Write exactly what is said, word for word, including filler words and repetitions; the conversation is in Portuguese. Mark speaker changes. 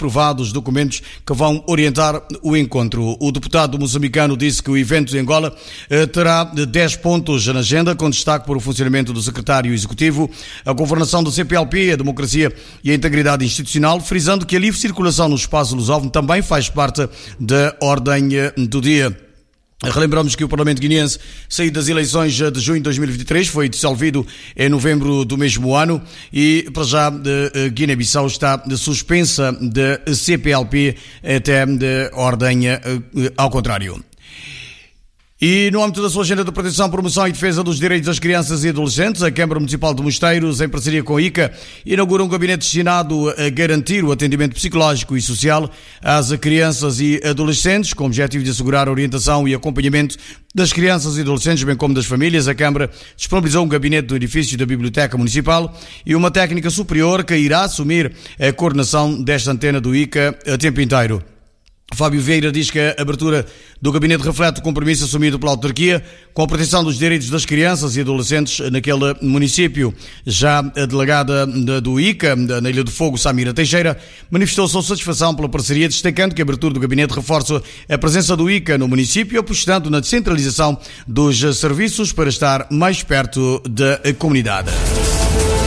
Speaker 1: aprovado os documentos que vão orientar o encontro. O deputado moçambicano disse que o evento em Angola eh, terá dez pontos na agenda, com destaque para o funcionamento do secretário executivo, a governação do C P L P, a democracia e a integridade institucional, frisando que a livre circulação no espaço lusófono também faz parte da ordem do dia. Relembramos que o Parlamento guineense saiu das eleições de junho de dois mil e vinte e três, foi dissolvido em novembro do mesmo ano e, para já, Guiné-Bissau está suspensa da C P L P até de ordem ao contrário. E no âmbito da sua agenda de proteção, promoção e defesa dos direitos das crianças e adolescentes, a Câmara Municipal de Mosteiros, em parceria com a I C A, inaugura um gabinete destinado a garantir o atendimento psicológico e social às crianças e adolescentes, com o objetivo de assegurar a orientação e acompanhamento das crianças e adolescentes, bem como das famílias. A Câmara disponibilizou um gabinete do edifício da Biblioteca Municipal e uma técnica superior que irá assumir a coordenação desta antena do I C A a tempo inteiro. Fábio Vieira diz que a abertura do gabinete reflete o compromisso assumido pela autarquia com a proteção dos direitos das crianças e adolescentes naquele município. Já a delegada do I C A, na Ilha do Fogo, Samira Teixeira, manifestou sua satisfação pela parceria, destacando que a abertura do gabinete reforça a presença do I C A no município, apostando na descentralização dos serviços para estar mais perto da comunidade.